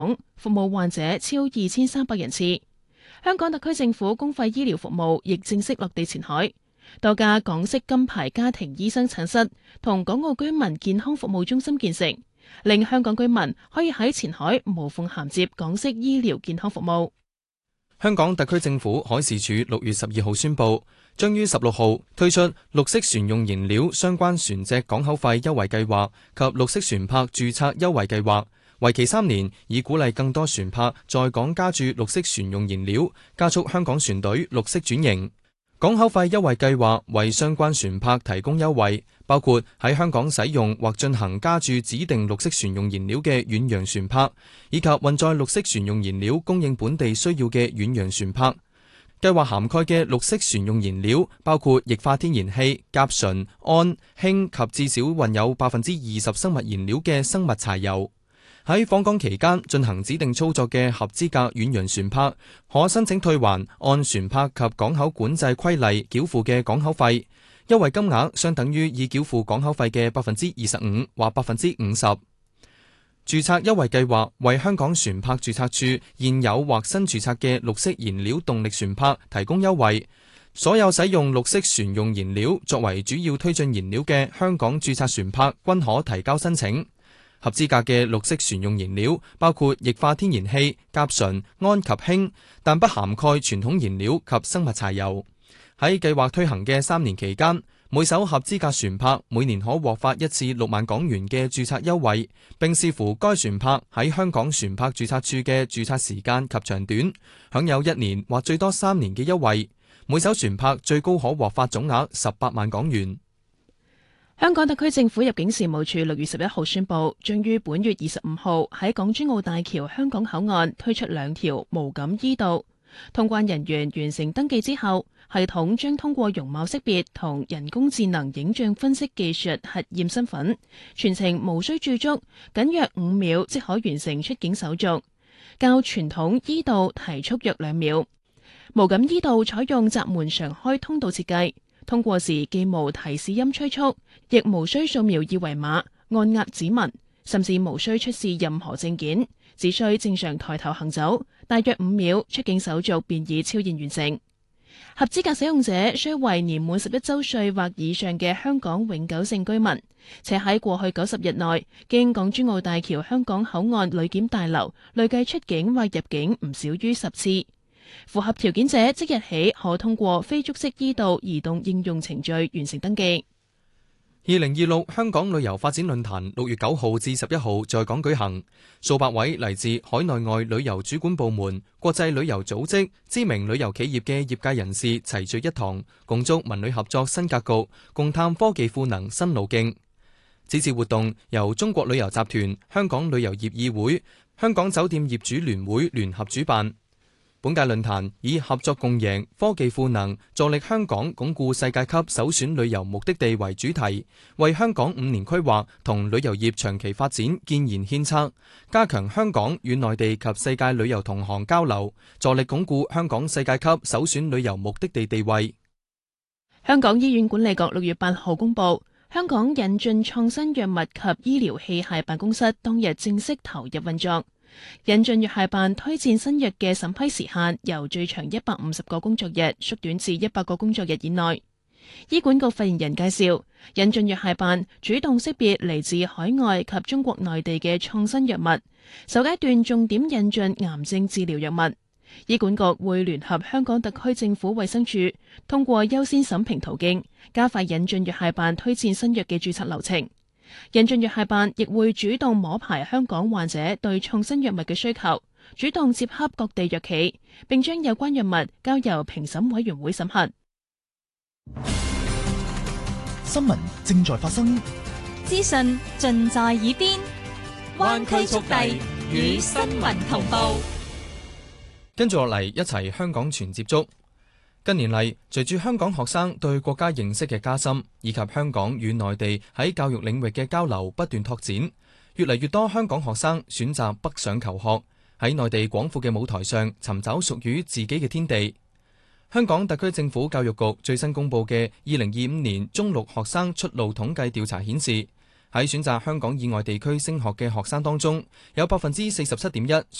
服務患者超2300人次。香港特區政府公費醫療服務亦正式落地前海，多家港式金牌家庭醫生診室同港澳居民健康服務中心建成，令香港居民可以喺前海無縫銜接港式醫療健康服務。 香港特區政府海事處6月12號宣布，將於16號推出綠色船用燃料相關船隻港口費優惠計劃及綠色船舶註冊優惠計劃，為期3年，以鼓勵更多船舶在港加注綠色船用燃料，加速香港船隊綠色轉型。港口費優惠計劃為相關船舶提供優惠，包括喺香港使用或進行加注指定綠色船用燃料嘅遠洋船舶，以及運載綠色船用燃料供應本地需要嘅遠洋船舶。計劃涵蓋嘅綠色船用燃料包括液化天然氣、甲醇、氨、氫及至少混有20%生物燃料嘅生物柴油。喺訪港期間進行指定操作嘅合資格遠洋船舶，可申請退還按船舶及港口管制規例繳付嘅港口費，優惠金額相等於已繳付港口費嘅25%或50%。註冊優惠計劃為香港船舶註冊處現有或新註冊嘅綠色燃料動力船舶提供優惠，所有使用綠色船用燃料作為主要推進燃料嘅香港註冊船舶均可提交申請。合資格嘅綠色船用燃料包括液化天然氣、甲醇、氨及氫，但不涵蓋傳統燃料及生物柴油。喺計劃推行嘅3年期間，每艘合資格船舶每年可獲發一次6萬港元嘅註冊優惠，並視乎該船舶喺香港船舶註冊處嘅註冊時間及長短，享有1年或最多3年嘅優惠。每艘船舶最高可獲發總額18萬港元。 香港特區政府入境事務處6月11號宣布，將於本月25號喺港珠澳大橋香港口岸推出2條無感醫道。通關人員完成登記之後，系統將通過容貌識別同人工智能影像分析技術核驗身份，全程無需駐足，僅約5秒即可完成出境手續，較傳統醫道提速約2秒。無感醫道採用閘門常開通道設計，通過時既無提示音催促，亦無需掃描二維碼、按壓指紋，甚至無需出示任何證件，只需正常抬頭行走，大約5秒出境手續便已超然完成。合資格使用者須為年滿11週歲或以上嘅香港永久性居民，且喺過去90日內經港珠澳大橋香港口岸旅檢大樓累計出境或入境唔少於10次。符合條件者即日起可通過非觸式醫道移動應用程序完成登記。 2026香港旅遊發展論壇6月9號至11號在港舉行，數百位嚟自海內外旅遊主管部門、國際旅遊組織、知名旅遊企業嘅業界人士齊聚一堂，共築文旅合作新格局，共探科技賦能新路徑。此次活動由中國旅遊集團、香港旅遊業議會、香港酒店業主聯會聯合主辦。本屆論壇以合作共贏、科技賦能，助力香港鞏固世界級首選旅遊目的地為主題，為香港5年規劃同旅遊業長期發展建言獻策，加強香港與內地及世界旅遊同行交流，助力鞏固香港世界級首選旅遊目的地地位。 香港醫院管理局6月8號公佈，香港引進創新藥物及醫療器械辦公室當日正式投入運作。引進藥械辦推薦新藥嘅審批時限由最長150個工作日縮短至100個工作日以內。醫管局發言人介紹，引進藥械辦主動識別嚟自海外及中國內地嘅創新藥物，首階段重點引進癌症治療藥物。醫管局會聯合香港特區政府衛生署，通過優先審評途徑，加快引進藥械辦推薦新藥嘅註冊流程。引進藥械辦亦會主動摸排香港患者對創新藥物嘅需求，主動接洽各地藥企，並將有關藥物交由評審委員會審核。 新聞正在發生， 資訊盡在耳邊，灣區速遞與新聞同步。 跟住落嚟，一齊香港全接觸。近年嚟，隨住香港學生對國家認識嘅加深，以及香港與內地喺教育領域嘅交流不斷拓展，越嚟越多香港學生選擇北上求學，喺內地廣闊嘅舞台上尋找屬於自己嘅天地。香港特區政府教育局最新公布嘅2025年中六學生出路統計調查顯示， 喺選擇香港以外地區升學嘅學生當中，有47.1%